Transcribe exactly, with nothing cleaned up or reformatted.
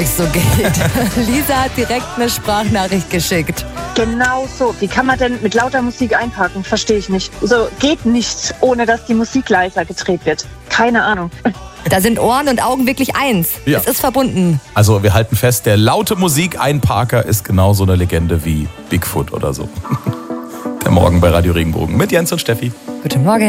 so geht. Lisa hat direkt eine Sprachnachricht geschickt. Genau so. Wie kann man denn mit lauter Musik einparken? Verstehe ich nicht. So geht nicht, ohne dass die Musik leiser gedreht wird. Keine Ahnung. Da sind Ohren und Augen wirklich eins. Ja. Es ist verbunden. Also wir halten fest, der laute Musik-Einparker ist genauso eine Legende wie Bigfoot oder so. Der Morgen bei Radio Regenbogen mit Jens und Steffi. Guten Morgen.